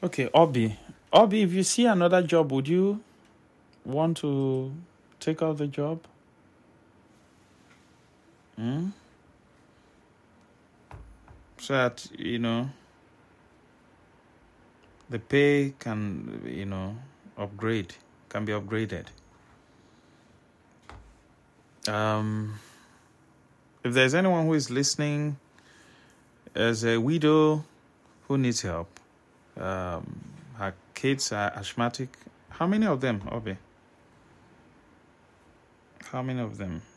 Okay, Obi. Obi, if you see another job, would you want to take out the job? Hmm? So that, the pay can, can be upgraded. If there's anyone who is listening as a widow who needs help, her kids are asthmatic. How many of them, Obi? How many of them?